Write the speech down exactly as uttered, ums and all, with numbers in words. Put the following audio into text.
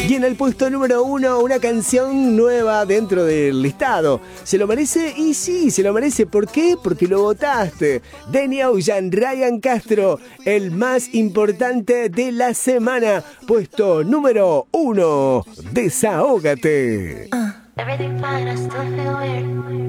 Y en el puesto número uno, una canción nueva dentro del listado. ¿Se lo merece? Y sí, se lo merece. ¿Por qué? Porque lo votaste. Danny Ocean, Ryan Castro, el más importante de la semana. Puesto número uno. Desahógate. Uh, everything fine, I still feel weird.